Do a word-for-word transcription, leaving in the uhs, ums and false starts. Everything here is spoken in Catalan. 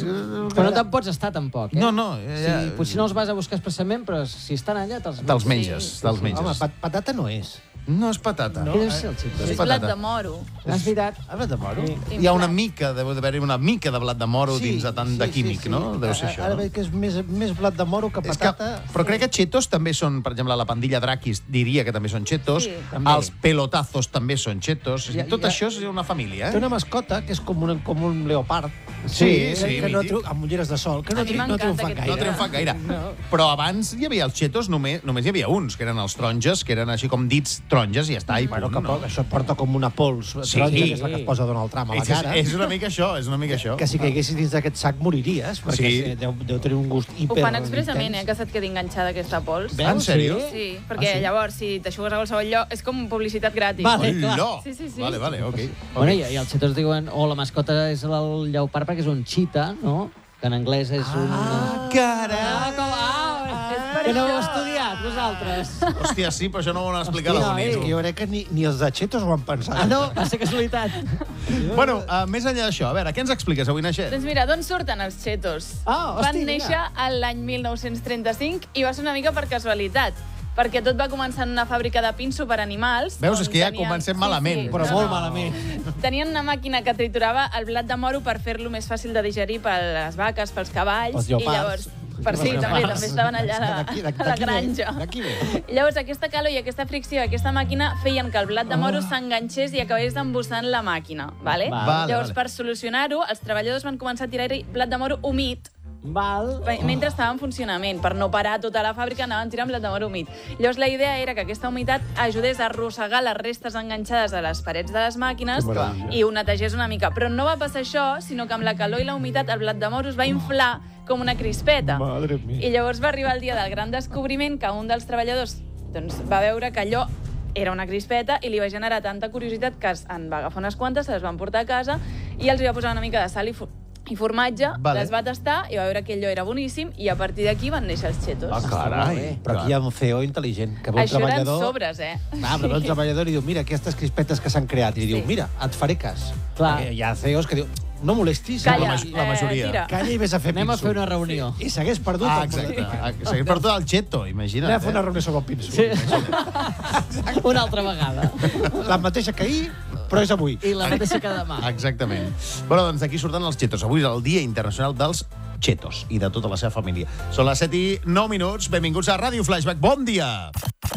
Però no te'n pots estar, tampoc, eh? No, no. Ja... Sí, potser no els vas a buscar expressament, però si estan allà, te'ls menges. Te'ls menges, te'ls menges. Home, pat patata no és. No és patata. No. Què deu ser el Cheetos? És blat de moro. És veritat. Ah, blat de moro? Hi ha una mica, deu d'haver-hi una mica de blat de moro dins de tant de químic, no? Deu ser això. Ara veig que és més, més blat de moro que patata. Que, però crec que chetos també són, per exemple, la pandilla Drakis diria que també són chetos, Sí. els pelotazos també són chetos, Ja- tot ja- això és una família, Té eh? una mascota que és com un, com un leopard. Sí, sí, que no mític. triu, amb ulleres de sol, que no, A mi tri, no m'encanta triomfan aquest gaire. No triomfat gaire. Però abans hi havia els chetos, només, només hi havia uns, que eren els taronges, que eren així com dits taronges i ja està. I Bueno, punt, que no? poc, això porta com una pols Sí. taronja, que és la que es posa Donald Trump a la És, cara. és una mica això, és una mica això. Que si caiguessis dins d'aquest sac moriries, perquè Sí. sí. deu, deu tenir un gust Ho hiper... fan expressament, eh, intens. que se't quedi enganxada aquesta pols. Veus? En sèrio? Sí, perquè Ah, sí? llavors, si t'aixugues a qualsevol lloc, és com publicitat gratis. Vale. Hola! Sí, sí, sí. Vale, vale, ok. Bueno, i, i els Cheetos diuen, o la mascota és el lleopard perquè és un cheetah, no? Que en anglès és un... Ah, carai! Ah, com... Ah, És per que no ho heu això. estudiat, vosaltres. Hòstia, sí, però això no ho van explicar a la Hosti, És Bonismo. que jo crec que ni, ni els de Cheetos ho han pensat. Ah, no? Va ser casualitat. Bueno, uh, més enllà d'això, a veure, què ens expliques avui, Naixet? Doncs mira, d'on surten els Cheetos? Ah, hosti, Van mira. néixer a l'any mil nou-cents trenta-cinc i va ser una mica per casualitat, perquè tot va començar en una fàbrica de pins per animals. Veus, on és que ja tenien- comencem malament. Però No, molt no. malament. Tenien una màquina que triturava el blat de moro per fer-lo més fàcil de digerir per les vaques, pels cavalls. Pels I lleopards. llavors... Per sí, Pels també, lleopards. també estaven allà a la, D'aquí- a la d'aquí ve, granja. d'aquí ve. I llavors aquesta calor i aquesta fricció, aquesta màquina, feien que el blat de moro s'enganxés i acabés embossant la màquina. Vale? Vale, llavors, vale. per solucionar-ho, els treballadors van començar a tirar-hi blat de moro humit Val. mentre estava en funcionament. Per no parar tota la fàbrica, anaven tirant blat de moro humit. Llavors, la idea era que aquesta humitat ajudés a arrossegar les restes enganxades a les parets de les màquines Que meravella. i ho netegés una mica. Però no va passar això, sinó que amb la calor i la humitat el blat de moro es va inflar com una crispeta. Madre mia. I llavors va arribar el dia del gran descobriment que un dels treballadors doncs, va veure que allò era una crispeta i li va generar tanta curiositat que en va agafar unes quantes, se les van portar a casa i els hi va posar una mica de sal i, fu i formatge, Vale. les va tastar i va veure que allò era boníssim i a partir d'aquí van néixer els Cheetos. Ah, carai. Però aquí hi ha un C E O intel·ligent, que ve un Això eren treballador... sobres, eh? Ah, però ve un treballador i diu, mira, aquestes crispetes que s'han creat. I li diu, Sí. mira, et faré cas. Clar. Perquè hi ha C E Os que diu, no molestis. Calla, la ma- la majoria. Eh, tira. Calla i vés a fer Anem a pinso. fer una reunió. I s'hagués perdut. Ah, el exacte. problema. Ah, Seguim per tot el cheto, imagina't. Anem a fer una eh? reunió sobre el pinso. Sí. Una altra vegada. La mateixa que ahir, però és avui. I la mateixa que demà. Exactament. Bueno, doncs d'aquí surten els chetos. Avui és el Dia Internacional dels Chetos i de tota la seva família. Són les set i nou minuts. Benvinguts a Ràdio Flashback. Bon dia!